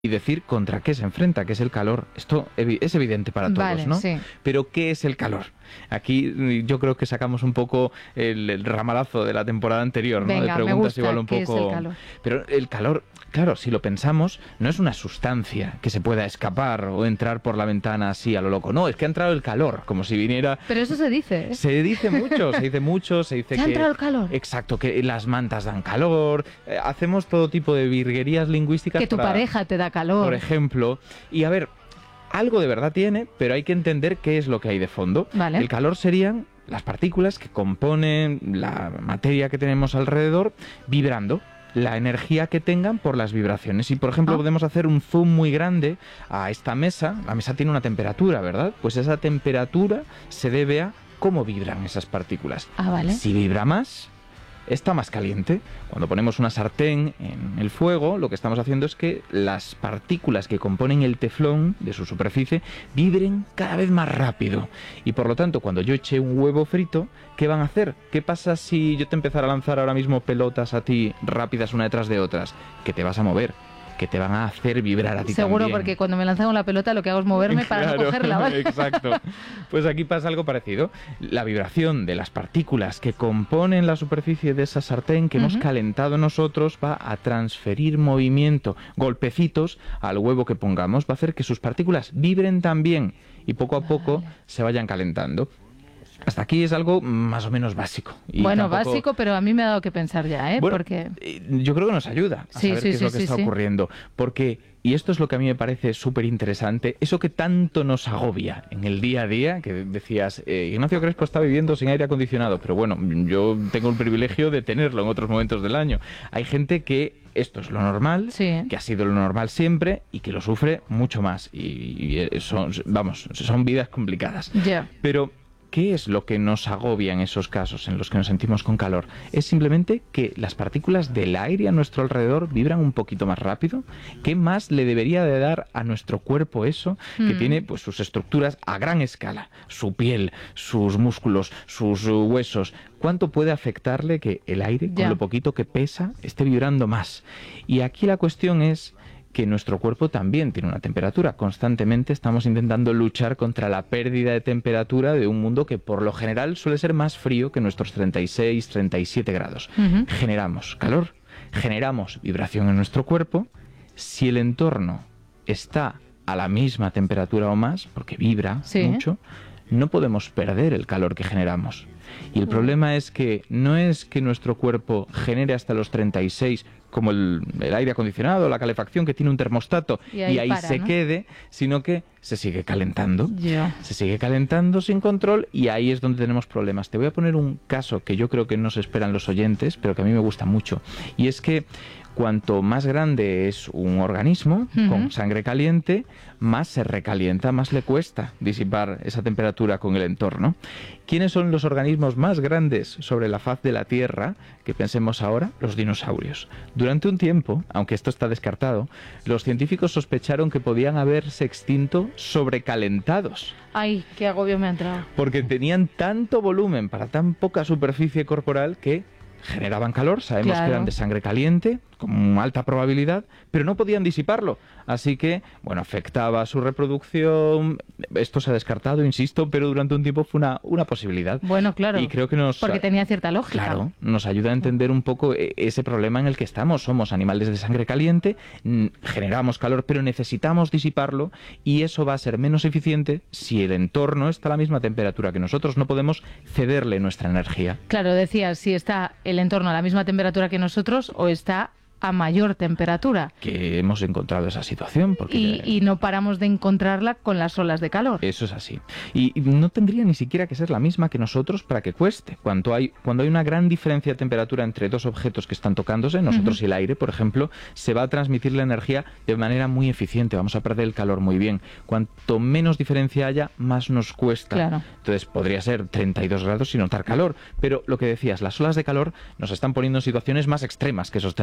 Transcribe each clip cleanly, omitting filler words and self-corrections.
y decir contra qué se enfrenta, que es el calor. Esto es evidente para todos, vale, ¿no? Sí. Pero ¿qué es el calor? Aquí yo creo que sacamos un poco el ramalazo de la temporada anterior, ¿no? Venga, De preguntas me gusta. igual un ¿Qué poco. es el calor? Pero el calor, claro, si lo pensamos, no es una sustancia que se pueda escapar o entrar por la ventana así a lo loco. No, es que ha entrado el calor, como si viniera. Pero eso se dice, ¿eh? Se dice mucho, se dice ¿Se ha que... entrado el calor? Exacto, que las mantas dan calor, hacemos todo tipo de virguerías lingüísticas. Que tu pareja te da calor. Por ejemplo, y a ver, algo de verdad tiene, pero hay que entender qué es lo que hay de fondo. Vale. El calor serían las partículas que componen la materia que tenemos alrededor vibrando. La energía que tengan por las vibraciones. Y, por ejemplo, podemos hacer un zoom muy grande a esta mesa. La mesa tiene una temperatura, ¿verdad? Pues esa temperatura se debe a cómo vibran esas partículas. Vale. Si vibra más, está más caliente. Cuando ponemos una sartén en el fuego, lo que estamos haciendo es que las partículas que componen el teflón de su superficie vibren cada vez más rápido. Y por lo tanto, cuando yo eche un huevo frito, ¿qué van a hacer? ¿Qué pasa si yo te empezara a lanzar ahora mismo pelotas a ti rápidas una detrás de otras? Que te vas a mover, que te van a hacer vibrar a ti Seguro, también. porque cuando me lanzan con la pelota lo que hago es moverme para no Claro, cogerla, ¿vale? Exacto. Pues aquí pasa algo parecido. La vibración de las partículas que componen la superficie de esa sartén que hemos calentado nosotros va a transferir movimiento, golpecitos al huevo que pongamos, va a hacer que sus partículas vibren también y poco a poco se vayan calentando. Hasta aquí es algo más o menos básico. Y bueno, tampoco... básico, pero a mí me ha dado que pensar ya, ¿eh? Bueno, porque... yo creo que nos ayuda a saber qué es lo que está ocurriendo. Porque, y esto es lo que a mí me parece súper interesante, eso que tanto nos agobia en el día a día, que decías, Ignacio Crespo está viviendo sin aire acondicionado, pero bueno, yo tengo el privilegio de tenerlo en otros momentos del año. Hay gente que esto es lo normal, que ha sido lo normal siempre y que lo sufre mucho más. Y son vidas complicadas. Yeah. Pero... ¿qué es lo que nos agobia en esos casos en los que nos sentimos con calor? Es simplemente que las partículas del aire a nuestro alrededor vibran un poquito más rápido. ¿Qué más le debería de dar a nuestro cuerpo eso? Que tiene pues sus estructuras a gran escala, su piel, sus músculos, sus huesos. ¿Cuánto puede afectarle que el aire, con lo poquito que pesa, esté vibrando más? Y aquí la cuestión es que nuestro cuerpo también tiene una temperatura. Constantemente estamos intentando luchar contra la pérdida de temperatura de un mundo que por lo general suele ser más frío que nuestros 36, 37 grados. Generamos calor, generamos vibración en nuestro cuerpo. Si el entorno está a la misma temperatura o más, porque vibra mucho, no podemos perder el calor que generamos. Y el problema es que no es que nuestro cuerpo genere hasta los 36 como el aire acondicionado, la calefacción que tiene un termostato y ahí se quede, sino que se sigue calentando. Se sigue calentando sin control y ahí es donde tenemos problemas. Te voy a poner un caso que yo creo que no se esperan los oyentes, pero que a mí me gusta mucho. Y es que cuanto más grande es un organismo con sangre caliente, más se recalienta, más le cuesta disipar esa temperatura con el entorno. ¿Quiénes son los organismos más grandes sobre la faz de la Tierra? Que pensemos ahora, los dinosaurios. Durante un tiempo, aunque esto está descartado, los científicos sospecharon que podían haberse extinto sobrecalentados. Ay, qué agobio me ha entrado. Porque tenían tanto volumen para tan poca superficie corporal que generaban calor, sabemos que eran de sangre caliente, con alta probabilidad, pero no podían disiparlo. Así que, bueno, afectaba a su reproducción. Esto se ha descartado, insisto, pero durante un tiempo fue una posibilidad. Bueno, claro, y creo que porque tenía cierta lógica. Claro, nos ayuda a entender un poco ese problema en el que estamos. Somos animales de sangre caliente, generamos calor, pero necesitamos disiparlo y eso va a ser menos eficiente si el entorno está a la misma temperatura que nosotros. No podemos cederle nuestra energía. Claro, decías, si está el entorno a la misma temperatura que nosotros o está a mayor temperatura. Que hemos encontrado esa situación. Porque y no paramos de encontrarla con las olas de calor. Eso es así. Y no tendría ni siquiera que ser la misma que nosotros para que cueste. Cuando hay una gran diferencia de temperatura entre dos objetos que están tocándose, nosotros y el aire, por ejemplo, se va a transmitir la energía de manera muy eficiente. Vamos a perder el calor muy bien. Cuanto menos diferencia haya, más nos cuesta. Claro. Entonces podría ser 32 grados sin notar calor. Pero lo que decías, las olas de calor nos están poniendo en situaciones más extremas que esos 32. Claro.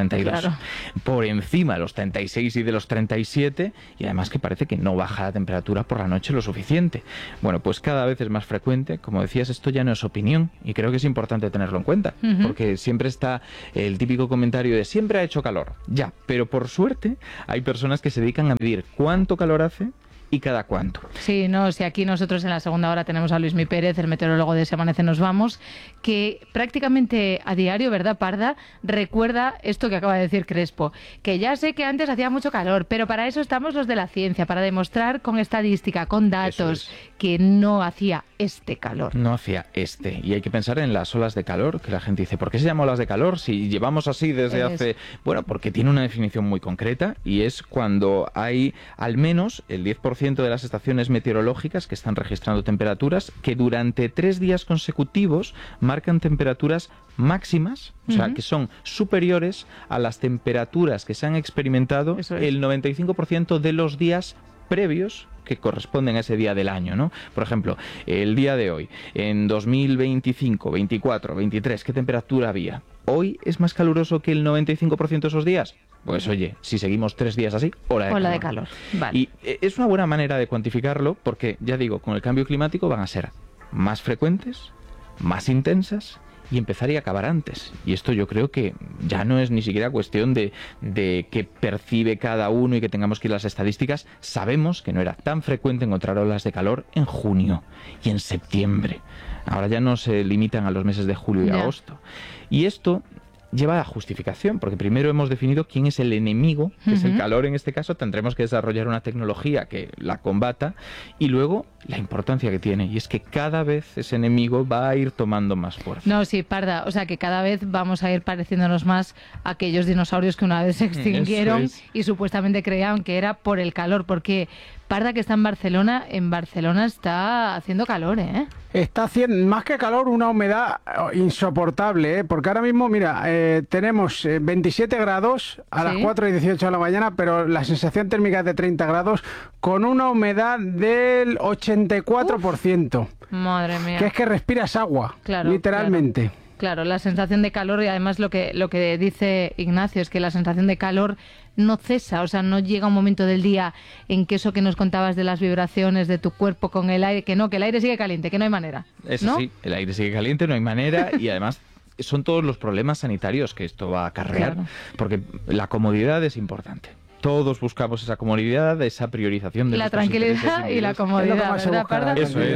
Claro. por encima de los 36 y de los 37, y además que parece que no baja la temperatura por la noche lo suficiente. Bueno, pues cada vez es más frecuente. Como decías, esto ya no es opinión, y creo que es importante tenerlo en cuenta, porque siempre está el típico comentario de siempre ha hecho calor. Ya, pero por suerte hay personas que se dedican a medir cuánto calor hace y cada cuánto. Sí, no, si aquí nosotros en la segunda hora tenemos a Luismi Pérez, el meteorólogo de Se Amanece Nos Vamos, que prácticamente a diario, ¿verdad, Parda?, recuerda esto que acaba de decir Crespo, que ya sé que antes hacía mucho calor, pero para eso estamos los de la ciencia, para demostrar con estadística, con datos, que no hacía este calor. No hacía este. Y hay que pensar en las olas de calor, que la gente dice, ¿por qué se llama olas de calor si llevamos así desde hace...? Bueno, porque tiene una definición muy concreta, y es cuando hay al menos el 10% de las estaciones meteorológicas que están registrando temperaturas que durante 3 días consecutivos marcan temperaturas máximas, o sea, que son superiores a las temperaturas que se han experimentado el 95% de los días previos que corresponden a ese día del año, ¿no? Por ejemplo, el día de hoy, en 2025, 24, 23, ¿qué temperatura había? ¿Hoy es más caluroso que el 95% de esos días? Pues oye, si seguimos 3 días así, ola de calor. Vale. Y es una buena manera de cuantificarlo porque, ya digo, con el cambio climático van a ser más frecuentes, más intensas y empezar y acabar antes. Y esto yo creo que ya no es ni siquiera cuestión de que percibe cada uno y que tengamos que ir a las estadísticas. Sabemos que no era tan frecuente encontrar olas de calor en junio y en septiembre. Ahora ya no se limitan a los meses de julio y agosto. Y esto lleva a justificación, porque primero hemos definido quién es el enemigo, que es el calor en este caso, tendremos que desarrollar una tecnología que la combata, y luego la importancia que tiene, y es que cada vez ese enemigo va a ir tomando más fuerza. No, sí, Parda, o sea que cada vez vamos a ir pareciéndonos más a aquellos dinosaurios que una vez se extinguieron y supuestamente creían que era por el calor, porque Parda, que está en Barcelona está haciendo calor, ¿eh? Está haciendo más que calor, una humedad insoportable, ¿eh? Porque ahora mismo, mira, tenemos 27 grados a las 4:18 de la mañana, pero la sensación térmica es de 30 grados con una humedad del 84%. Uf, madre mía. Que es que respiras agua, literalmente. Claro, la sensación de calor, y además lo que dice Ignacio es que la sensación de calor no cesa, o sea, no llega un momento del día en que eso que nos contabas de las vibraciones de tu cuerpo con el aire, que el aire sigue caliente, que no hay manera. Eso ¿no? sí, el aire sigue caliente, no hay manera, y además son todos los problemas sanitarios que esto va a acarrear, porque la comodidad es importante. Todos buscamos esa comodidad, esa priorización de la tranquilidad y la comodidad, ¿verdad?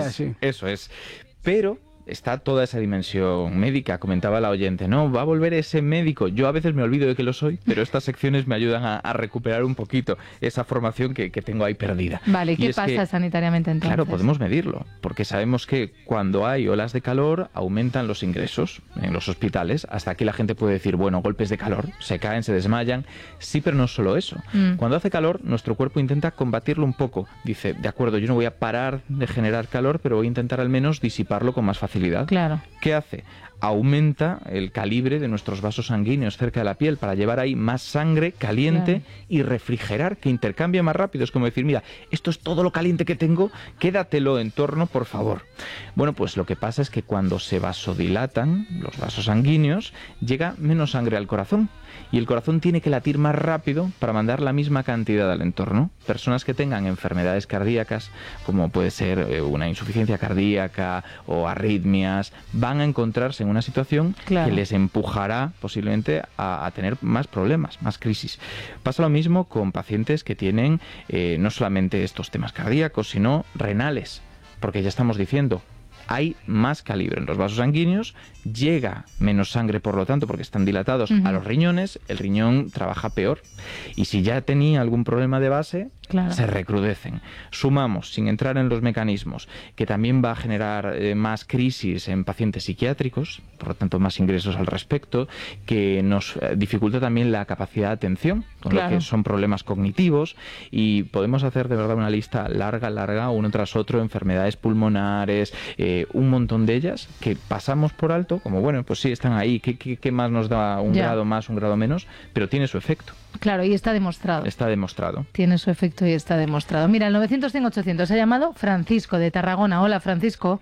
Eso es. Pero está toda esa dimensión médica, comentaba la oyente, no, va a volver ese médico. Yo a veces me olvido de que lo soy, pero estas secciones me ayudan a recuperar un poquito esa formación que tengo ahí perdida. Vale, ¿qué pasa sanitariamente entonces? Claro, podemos medirlo, porque sabemos que cuando hay olas de calor aumentan los ingresos en los hospitales, hasta que la gente puede decir, bueno, golpes de calor, se caen, se desmayan. Sí, pero no solo eso. Cuando hace calor, nuestro cuerpo intenta combatirlo un poco. Dice, de acuerdo, yo no voy a parar de generar calor, pero voy a intentar al menos disiparlo con más facilidad. Claro. ¿Qué hace? Aumenta el calibre de nuestros vasos sanguíneos cerca de la piel para llevar ahí más sangre caliente y refrigerar, que intercambia más rápido. Es como decir, mira, esto es todo lo caliente que tengo, quédatelo en torno, por favor. Bueno, pues lo que pasa es que cuando se vasodilatan los vasos sanguíneos, llega menos sangre al corazón. Y el corazón tiene que latir más rápido para mandar la misma cantidad al entorno. Personas que tengan enfermedades cardíacas, como puede ser una insuficiencia cardíaca o arritmias, van a encontrarse en una situación que les empujará posiblemente a tener más problemas, más crisis. Pasa lo mismo con pacientes que tienen no solamente estos temas cardíacos, sino renales, porque ya estamos diciendo, hay más calibre en los vasos sanguíneos, llega menos sangre, por lo tanto, porque están dilatados a los riñones, el riñón trabaja peor. Y si ya tenía algún problema de base, se recrudecen. Sumamos, sin entrar en los mecanismos, que también va a generar más crisis en pacientes psiquiátricos, por lo tanto más ingresos al respecto, que nos dificulta también la capacidad de atención, con lo que son problemas cognitivos, y podemos hacer de verdad una lista larga, uno tras otro, enfermedades pulmonares, un montón de ellas que pasamos por alto, como bueno, pues sí, están ahí, ¿qué más nos da un grado más, un grado menos? Pero tiene su efecto. Claro, y está demostrado. Está demostrado. Tiene su efecto y está demostrado. Mira, el 900-100-800 ha llamado Francisco de Tarragona. Hola, Francisco.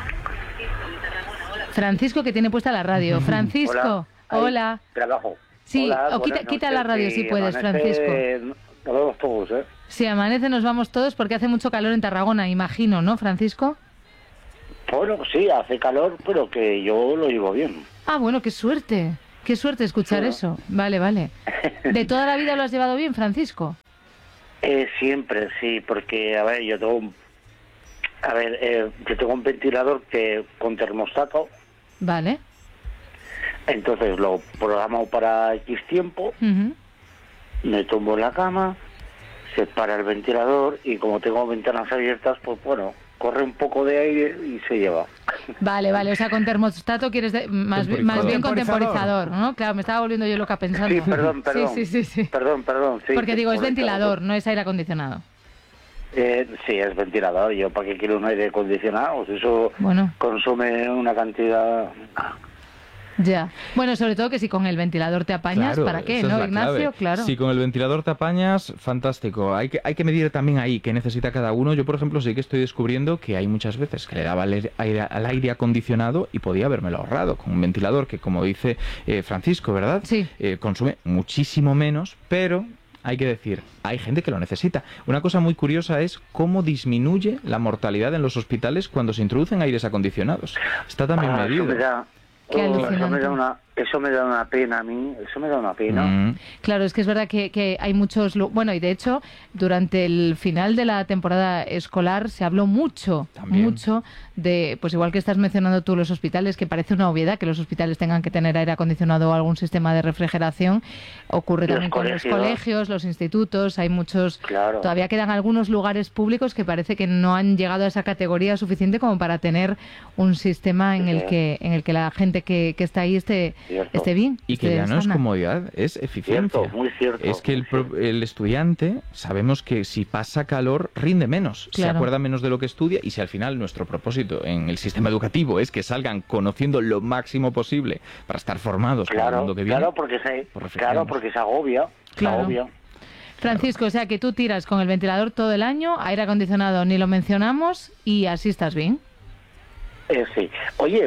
Francisco, que tiene puesta la radio. Francisco, hola. Trabajo. Sí, Hola, o quita buenas la noches. radio si puedes, Francisco. Nos vemos todos, ¿eh? Si amanece nos vamos todos porque hace mucho calor en Tarragona, imagino, ¿no, Francisco? Bueno, sí, hace calor, pero que yo lo llevo bien. Ah, bueno, qué suerte. Qué suerte escuchar Sí. eso. Vale, vale. ¿De toda la vida lo has llevado bien, Francisco? Siempre, sí, porque, a ver, yo tengo un ventilador con termostato, Vale. entonces lo programo para X tiempo, Ujú. me tumbo en la cama, se para el ventilador y como tengo ventanas abiertas, pues bueno, corre un poco de aire y se lleva. Vale, vale. O sea, con termostato quieres más bien con temporizador, ¿no? Claro, me estaba volviendo yo loca pensando. Sí, perdón. Sí. Perdón, sí. Porque digo, es correcto. ventilador, no es aire acondicionado. Sí, es ventilador. Yo, ¿para qué quiero un aire acondicionado? Si eso Bueno. consume una cantidad... Ya. Bueno, sobre todo que si con el ventilador te apañas, Claro, ¿para qué? esa es ¿No, la Ignacio? clave. Claro. Si con el ventilador te apañas, fantástico. Hay que medir también ahí qué necesita cada uno. Yo, por ejemplo, sí que estoy descubriendo que hay muchas veces que le daba al aire acondicionado y podía habérmelo ahorrado con un ventilador que, como dice Francisco, ¿verdad? Sí. Consume muchísimo menos, pero... Hay que decir, hay gente que lo necesita. Una cosa muy curiosa es cómo disminuye la mortalidad en los hospitales cuando se introducen aires acondicionados. Está también medido. Qué alucinante. Eso me da una pena a mí, eso me da una pena. Mm. Claro, es que es verdad que hay muchos... Bueno, y de hecho, durante el final de la temporada escolar se habló mucho de, pues igual que estás mencionando tú los hospitales, que parece una obviedad que los hospitales tengan que tener aire acondicionado o algún sistema de refrigeración. Ocurre Los también con los colegios. colegios, los institutos, hay muchos... Claro. Todavía quedan algunos lugares públicos que parece que no han llegado a esa categoría suficiente como para tener un sistema en el que la gente que está ahí esté bien. Y que esté ya no es sana. comodidad, es eficiencia. Cierto, muy cierto. Es que muy cierto. el estudiante, sabemos que si pasa calor, rinde menos, se Claro. acuerda menos de lo que estudia, y si al final nuestro propósito en el sistema educativo es que salgan conociendo lo máximo posible para estar formados para el mundo que viene. Claro, porque se agobia. Claro. Se agobia. Francisco, o sea que tú tiras con el ventilador todo el año, aire acondicionado ni lo mencionamos y así estás bien. Sí. Oye,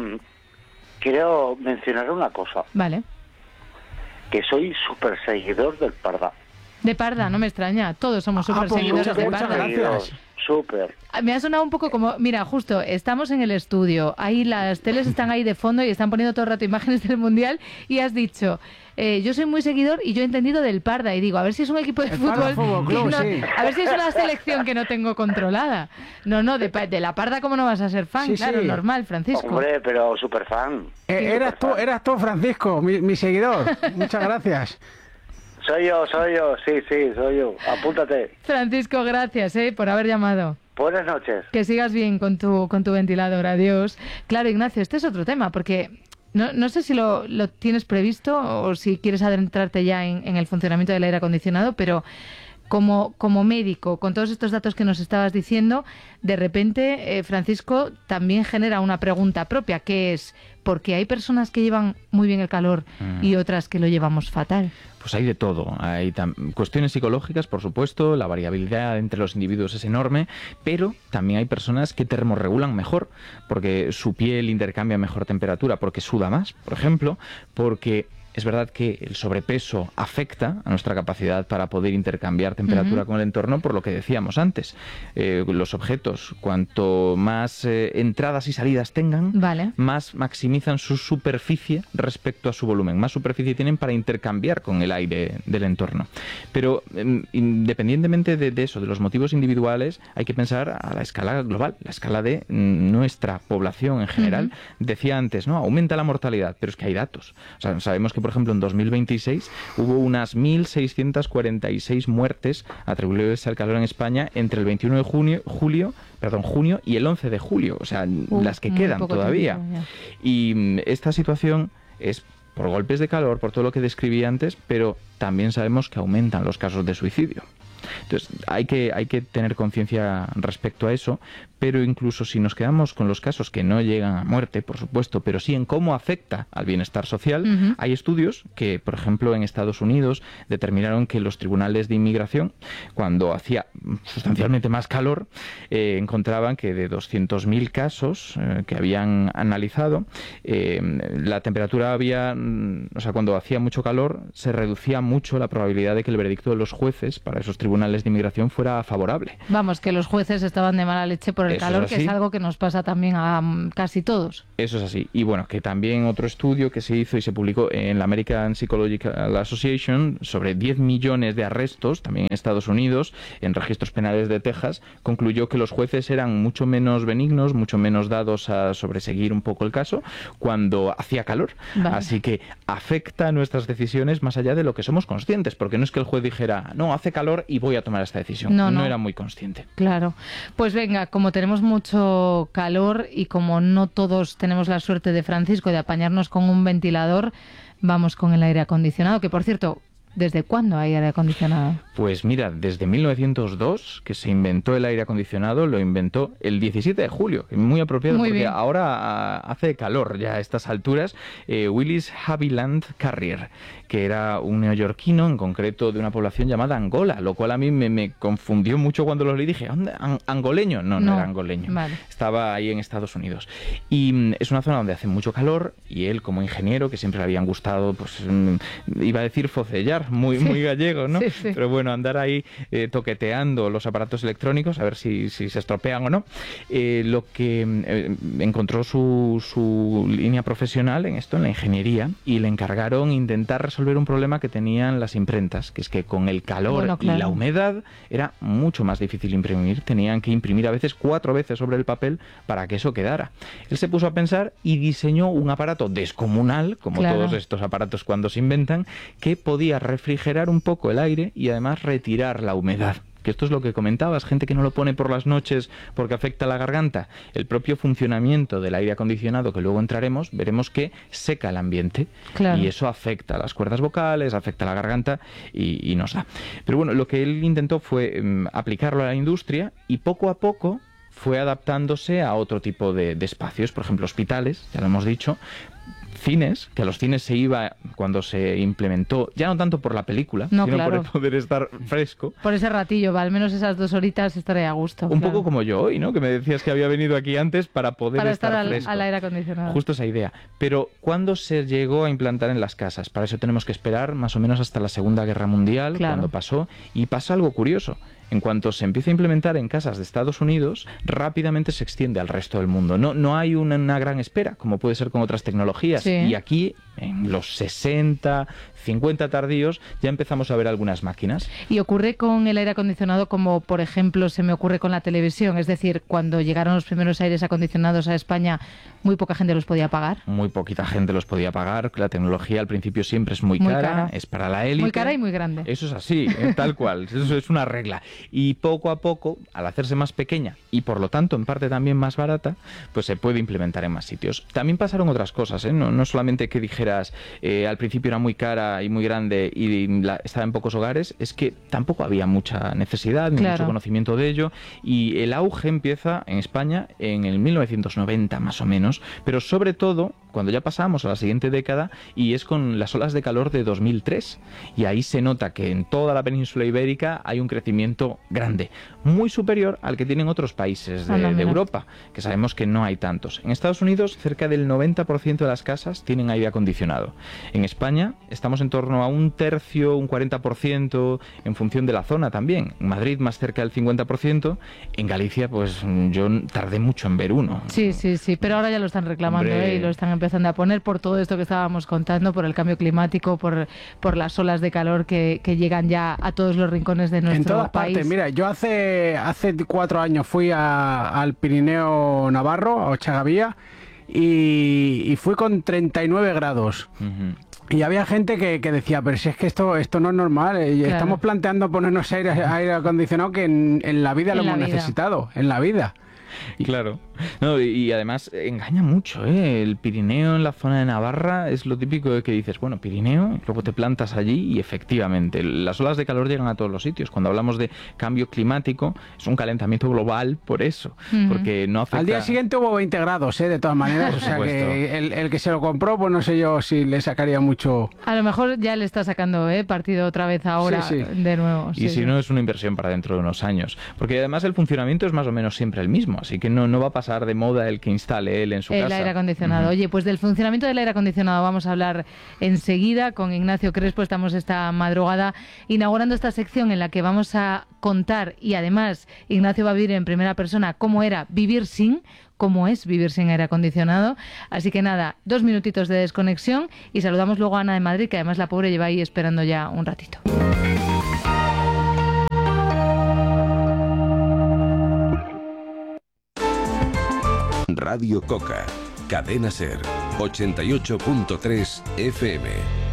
quiero mencionar una cosa, Vale. que soy súper seguidor del Parda. De Parda, no me extraña. Todos somos súper pues seguidores de muchas Parda. gracias. Súper. Me ha sonado un poco como, mira, justo, estamos en el estudio, ahí las teles están ahí de fondo y están poniendo todo el rato imágenes del Mundial y has dicho, yo soy muy seguidor y yo he entendido del Parda y digo, a ver si es un equipo de El Parda fútbol, Fútbol que Club, no- sí. a ver si es una selección que no tengo controlada. No, de la Parda, ¿cómo no vas a ser fan? Sí, Claro, sí. normal, Francisco. Hombre, pero súper fan. Eras tú, Francisco, mi seguidor. Muchas gracias. Soy yo, sí, soy yo. Apúntate. Francisco, gracias por haber llamado. Buenas noches. Que sigas bien con tu ventilador, adiós. Claro, Ignacio, este es otro tema, porque no sé si lo tienes previsto o si quieres adentrarte ya en el funcionamiento del aire acondicionado, pero como médico, con todos estos datos que nos estabas diciendo, de repente, Francisco, también genera una pregunta propia, que es, ¿por qué hay personas que llevan muy bien el calor y otras que lo llevamos fatal? Pues hay de todo. Hay cuestiones psicológicas, por supuesto, la variabilidad entre los individuos es enorme, pero también hay personas que termorregulan mejor, porque su piel intercambia mejor temperatura, porque suda más, por ejemplo, porque... Es verdad que el sobrepeso afecta a nuestra capacidad para poder intercambiar temperatura con el entorno, por lo que decíamos antes. Los objetos, cuanto más entradas y salidas tengan, Vale. más maximizan su superficie respecto a su volumen. Más superficie tienen para intercambiar con el aire del entorno. Pero independientemente de eso, de los motivos individuales, hay que pensar a la escala global, la escala de nuestra población en general. Decía antes, ¿no? Aumenta la mortalidad, pero es que hay datos. O sea, sabemos que, por ejemplo, en 2026 hubo unas 1.646 muertes atribuibles al calor en España entre el 21 de junio y el 11 de julio. O sea, las que muy quedan poco todavía. tiempo, ya. Y esta situación es por golpes de calor, por todo lo que describí antes, pero también sabemos que aumentan los casos de suicidio. Entonces, hay que tener conciencia respecto a eso, pero incluso si nos quedamos con los casos que no llegan a muerte, por supuesto, pero sí en cómo afecta al bienestar social, hay estudios que, por ejemplo, en Estados Unidos determinaron que los tribunales de inmigración, cuando hacía sustancialmente más calor, encontraban que de 200.000 casos que habían analizado, la temperatura cuando hacía mucho calor, se reducía mucho la probabilidad de que el veredicto de los jueces para esos tribunales de inmigración fuera favorable. Vamos, que los jueces estaban de mala leche por el calor, que es algo que nos pasa también a casi todos. Eso es así. Y bueno, que también otro estudio que se hizo y se publicó en la American Psychological Association sobre 10 millones de arrestos, también en Estados Unidos, en registros penales de Texas, concluyó que los jueces eran mucho menos benignos, mucho menos dados a sobreseguir un poco el caso cuando hacía calor. Vale. Así que afecta nuestras decisiones más allá de lo que somos conscientes, porque no es que el juez dijera, no, hace calor y voy a tomar esta decisión. No era muy consciente. Claro. Pues venga, como tenemos mucho calor y como no todos tenemos la suerte de Francisco de apañarnos con un ventilador, vamos con el aire acondicionado, que por cierto, ¿desde cuándo hay aire acondicionado? Pues mira, desde 1902, que se inventó el aire acondicionado, lo inventó el 17 de julio, muy apropiado, porque ahora hace calor ya a estas alturas. Willis Haviland Carrier, que era un neoyorquino, en concreto de una población llamada Angola, lo cual a mí me confundió mucho cuando lo leí. Dije, ¿angoleño? No era angoleño. Vale. Estaba ahí en Estados Unidos. Y es una zona donde hace mucho calor, y él, como ingeniero, que siempre le habían gustado, pues iba a decir focellar, muy gallego, ¿no? Sí. Pero bueno, andar ahí toqueteando los aparatos electrónicos, a ver si se estropean o no. Lo que encontró su línea profesional en esto, en la ingeniería, y le encargaron intentar resolver un problema que tenían las imprentas, que es que con el calor y la humedad era mucho más difícil imprimir. Tenían que imprimir a veces 4 veces sobre el papel para que eso quedara. Él se puso a pensar y diseñó un aparato descomunal, como todos estos aparatos cuando se inventan, que podía refrigerar un poco el aire y además retirar la humedad. Que esto es lo que comentabas, gente que no lo pone por las noches porque afecta a la garganta. El propio funcionamiento del aire acondicionado, que luego entraremos, veremos que seca el ambiente. Claro. Y eso afecta a las cuerdas vocales, afecta a la garganta y nos da. Pero bueno, lo que él intentó fue aplicarlo a la industria y poco a poco fue adaptándose a otro tipo de espacios, por ejemplo, hospitales, ya lo hemos dicho, cines, que a los cines se iba cuando se implementó, ya no tanto por la película, sino por el poder estar fresco. Por ese ratillo, al menos esas 2 horitas estaré a gusto. Un poco como yo hoy, ¿no? Que me decías que había venido aquí antes para poder estar fresco. Al aire acondicionado. Justo esa idea. Pero ¿cuándo se llegó a implantar en las casas? Para eso tenemos que esperar más o menos hasta la Segunda Guerra Mundial, cuando pasó, y pasa algo curioso. En cuanto se empieza a implementar en casas de Estados Unidos, rápidamente se extiende al resto del mundo. No hay una gran espera, como puede ser con otras tecnologías. Sí. Y aquí, en los 60, 50 tardíos, ya empezamos a ver algunas máquinas. Y ocurre con el aire acondicionado como, por ejemplo, se me ocurre con la televisión. Es decir, cuando llegaron los primeros aires acondicionados a España, muy poca gente los podía pagar. Muy poquita gente los podía pagar. La tecnología al principio siempre es muy cara. Es para la élite. Muy cara y muy grande. Eso es así, tal cual. Eso es una regla. Y poco a poco, al hacerse más pequeña y por lo tanto en parte también más barata, pues se puede implementar en más sitios. También pasaron otras cosas, ¿eh? No solamente que dijeras al principio era muy cara y muy grande y estaba en pocos hogares, es que tampoco había mucha necesidad ni mucho conocimiento de ello, y el auge empieza en España en el 1990 más o menos, pero sobre todo cuando ya pasamos a la siguiente década, y es con las olas de calor de 2003, y ahí se nota que en toda la península ibérica hay un crecimiento grande, muy superior al que tienen otros países de Europa, que sabemos que no hay tantos. En Estados Unidos cerca del 90% de las casas tienen aire acondicionado. En España estamos en torno a un tercio, un 40%, en función de la zona también. En Madrid más cerca del 50%, en Galicia pues yo tardé mucho en ver uno. Sí, pero ahora ya lo están reclamando, y lo están empezando a poner por todo esto que estábamos contando, por el cambio climático, por las olas de calor que llegan ya a todos los rincones de nuestro país. En todas partes. Mira, yo hace 4 años fui al Pirineo Navarro, a Ochagavía, y fui con 39 grados. Y había gente que decía, pero si es que esto no es normal, estamos planteando ponernos aire acondicionado que en la vida lo hemos necesitado, en la vida. Claro. No, y además engaña mucho, ¿eh? El Pirineo en la zona de Navarra es lo típico de que dices, bueno, Pirineo, y luego te plantas allí y efectivamente las olas de calor llegan a todos los sitios. Cuando hablamos de cambio climático, es un calentamiento global por eso, porque no afecta... Al día siguiente hubo 20 grados, de todas maneras, o sea que el que se lo compró, pues no sé yo si le sacaría mucho... A lo mejor ya le está sacando partido otra vez ahora de nuevo. Y si no, es una inversión para dentro de unos años. Porque además el funcionamiento es más o menos siempre el mismo, así que no va a pasar de moda el que instale él en su casa. El aire acondicionado. Oye, pues del funcionamiento del aire acondicionado vamos a hablar enseguida con Ignacio Crespo. Estamos esta madrugada inaugurando esta sección en la que vamos a contar, y además Ignacio va a vivir en primera persona cómo es vivir sin aire acondicionado. Así que nada, 2 minutitos de desconexión y saludamos luego a Ana de Madrid, que además la pobre lleva ahí esperando ya un ratito. Radio Coca, Cadena Ser, 88.3 FM.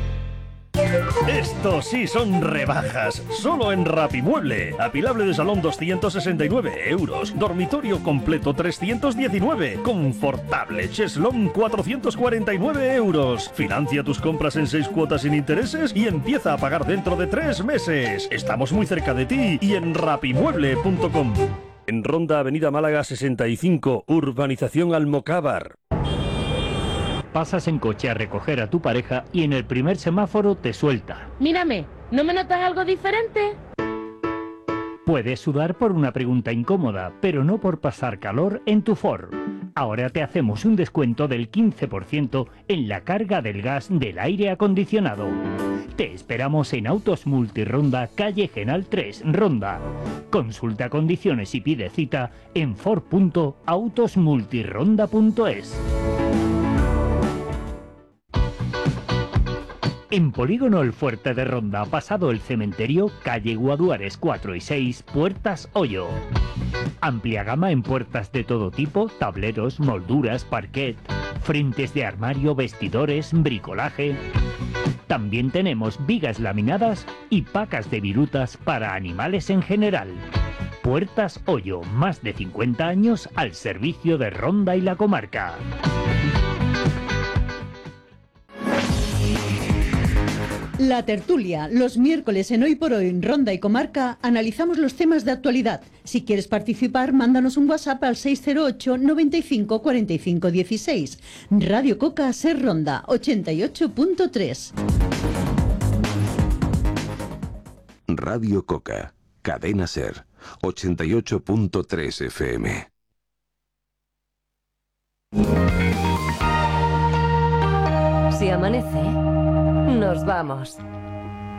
Estos sí son rebajas, solo en Rapimueble. Apilable de salón 269 euros, dormitorio completo 319, confortable cheslón 449 euros. Financia tus compras en 6 cuotas sin intereses y empieza a pagar dentro de 3 meses. Estamos muy cerca de ti y en rapimueble.com. En Ronda, Avenida Málaga 65, Urbanización Almocávar. Pasas en coche a recoger a tu pareja y en el primer semáforo te suelta. Mírame, ¿no me notas algo diferente? Puedes sudar por una pregunta incómoda, pero no por pasar calor en tu Ford. Ahora te hacemos un descuento del 15% en la carga del gas del aire acondicionado. Te esperamos en Autos Multironda, calle Genal 3, Ronda. Consulta condiciones y pide cita en ford.autosmultironda.es. En Polígono El Fuerte de Ronda, pasado el cementerio, calle Guaduares 4 y 6, Puertas Hoyo. Amplia gama en puertas de todo tipo, tableros, molduras, parquet, frentes de armario, vestidores, bricolaje. También tenemos vigas laminadas y pacas de virutas para animales en general. Puertas Hoyo, más de 50 años al servicio de Ronda y la comarca. La tertulia, los miércoles en Hoy por Hoy, en Ronda y Comarca, analizamos los temas de actualidad. Si quieres participar, mándanos un WhatsApp al 608 95 45 16. Radio Coca Ser Ronda, 88.3. Radio Coca, Cadena Ser, 88.3 FM. Si amanece, nos vamos.